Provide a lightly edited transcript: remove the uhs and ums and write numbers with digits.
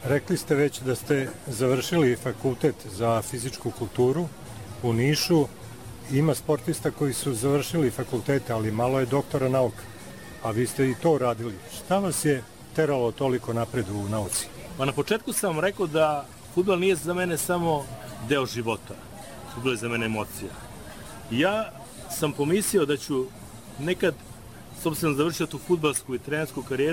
Rekli ste već da ste završili fakultet za fizičku kulturu u Nišu. Ima sportista koji su završili fakultete, ali malo je doktora nauka. A vi ste i to radili. Šta vas je teralo toliko napred u nauci? Na početku sam rekao da fudbal nije za mene samo deo života. Fudbal je za mene emocija. Ja sam pomislio da ću nekad, s obzirom završio tu fudbalsku i trenersku karijeru,